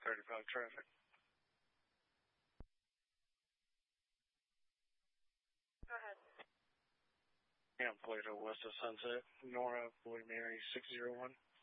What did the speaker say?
35 traffic. Go ahead. Camp Plato, west of Sunset. Nora, Boy Mary, 601.